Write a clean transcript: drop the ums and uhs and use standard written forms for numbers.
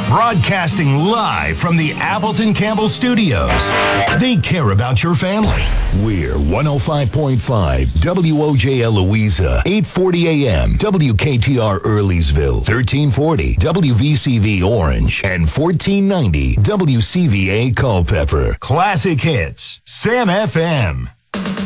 Broadcasting live from the Appleton Campbell Studios. They care about your family. We're 105.5 WOJL Louisa, 840 AM, WKTR Earlysville, 1340 WVCV Orange, and 1490 WCVA Culpeper. Classic hits, Sam FM.